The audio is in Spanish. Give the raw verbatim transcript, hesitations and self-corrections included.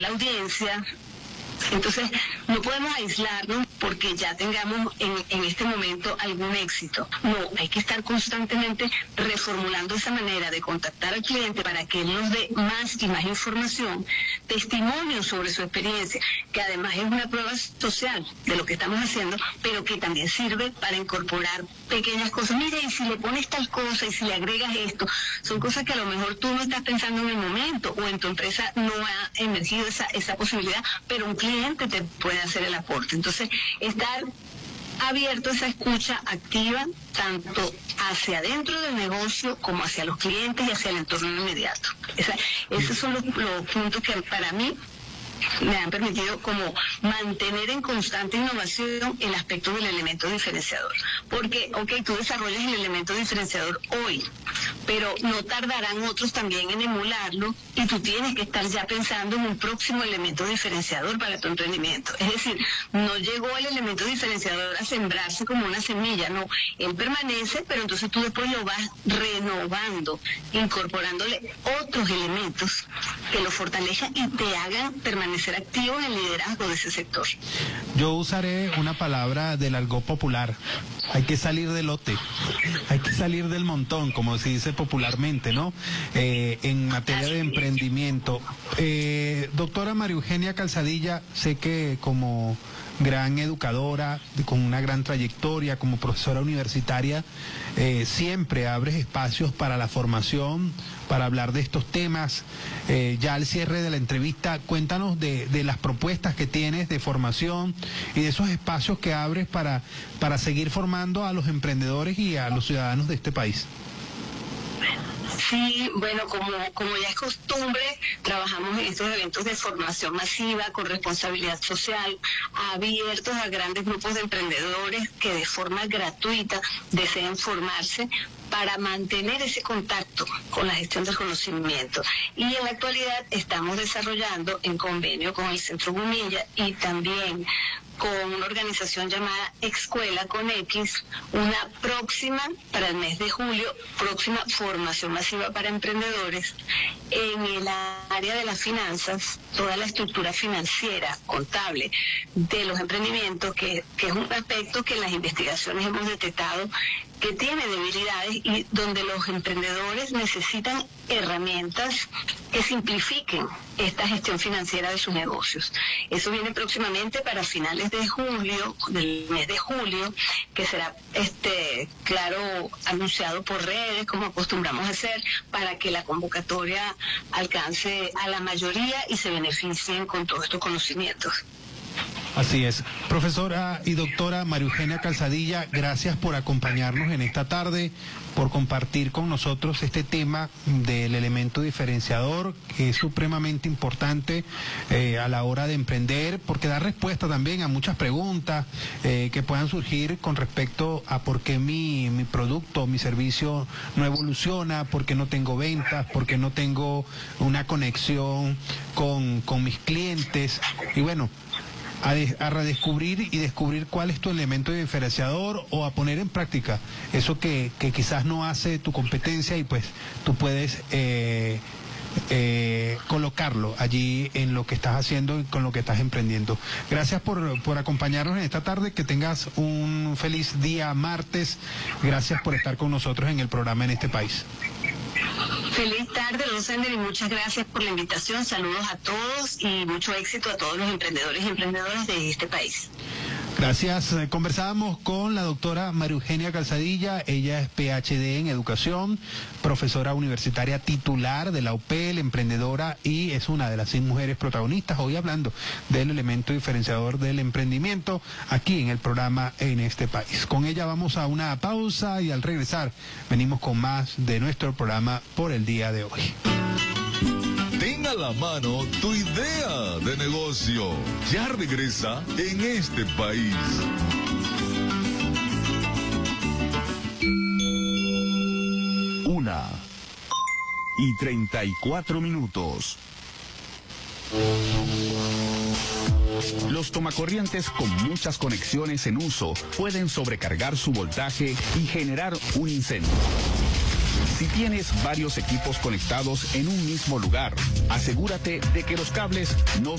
la audiencia. Entonces, no podemos aislarnos porque ya tengamos en, en este momento algún éxito. No, hay que estar constantemente reformulando esa manera de contactar al cliente para que él nos dé más y más información, testimonios sobre su experiencia, que además es una prueba social de lo que estamos haciendo, pero que también sirve para incorporar pequeñas cosas. Mira, y si le pones tal cosa, y si le agregas esto, son cosas que a lo mejor tú no estás pensando en el momento, o en tu empresa no ha emergido esa, esa posibilidad, pero un cliente te puede hacer el aporte. Entonces, estar abierto a esa escucha activa, tanto hacia adentro del negocio como hacia los clientes y hacia el entorno inmediato. Esa, esos son los, los puntos que para mí me han permitido como mantener en constante innovación el aspecto del elemento diferenciador. Porque, ok, tú desarrollas el elemento diferenciador hoy, pero no tardarán otros también en emularlo y tú tienes que estar ya pensando en un próximo elemento diferenciador para tu emprendimiento. Es decir, no llegó el elemento diferenciador a sembrarse como una semilla, no, él permanece, pero entonces tú después lo vas renovando, incorporándole otros elementos que lo fortalezcan y te hagan permanecer ser activo en el liderazgo de ese sector. Yo usaré una palabra del argot popular. Hay que salir del lote, hay que salir del montón, como se dice popularmente, ¿no? Eh, en materia de emprendimiento. Eh, doctora María Eugenia Calzadilla, sé que como gran educadora, con una gran trayectoria como profesora universitaria, eh, siempre abres espacios para la formación, para hablar de estos temas. Eh, ya al cierre de la entrevista, cuéntanos de, de las propuestas que tienes de formación y de esos espacios que abres para, para seguir formando a los emprendedores y a los ciudadanos de este país. Sí, bueno, como, como ya es costumbre, trabajamos en estos eventos de formación masiva con responsabilidad social, abiertos a grandes grupos de emprendedores que de forma gratuita deseen formarse para mantener ese contacto con la gestión del conocimiento. Y en la actualidad estamos desarrollando en convenio con el Centro Gumilla y también con una organización llamada Escuela con X, una próxima, para el mes de julio, próxima formación masiva para emprendedores en el área de las finanzas, toda la estructura financiera, contable de los emprendimientos, que, que es un aspecto que en las investigaciones hemos detectado que tiene debilidades y donde los emprendedores necesitan herramientas que simplifiquen esta gestión financiera de sus negocios. Eso viene próximamente para finales de julio, del mes de julio, que será, este, claro, anunciado por redes, como acostumbramos a hacer, para que la convocatoria alcance a la mayoría y se beneficien con todos estos conocimientos. Así es. Profesora y doctora María Eugenia Calzadilla, gracias por acompañarnos en esta tarde, por compartir con nosotros este tema del elemento diferenciador, que es supremamente importante eh, a la hora de emprender, porque da respuesta también a muchas preguntas eh, que puedan surgir con respecto a por qué mi, mi producto, mi servicio no evoluciona, por qué no tengo ventas, por qué no tengo una conexión con, con mis clientes. Y bueno, A, de, a redescubrir y descubrir cuál es tu elemento diferenciador o a poner en práctica eso que, que quizás no hace tu competencia y pues tú puedes eh, eh, colocarlo allí en lo que estás haciendo y con lo que estás emprendiendo. Gracias por, por acompañarnos en esta tarde, que tengas un feliz día martes. Gracias por estar con nosotros en el programa En Este País. Feliz tarde, Rosender, y muchas gracias por la invitación. Saludos a todos y mucho éxito a todos los emprendedores y emprendedoras de este país. Gracias. Conversábamos con la doctora María Eugenia Calzadilla. Ella es P H D en Educación, profesora universitaria titular de la U P E L, emprendedora, y es una de las seis mujeres protagonistas hoy hablando del elemento diferenciador del emprendimiento aquí en el programa En Este País. Con ella vamos a una pausa y al regresar venimos con más de nuestro programa por el día de hoy. Ten a la mano tu idea de negocio. Ya regresa En Este País. Una y treinta y cuatro minutos. Los tomacorrientes con muchas conexiones en uso pueden sobrecargar su voltaje y generar un incendio. Si tienes varios equipos conectados en un mismo lugar, asegúrate de que los cables no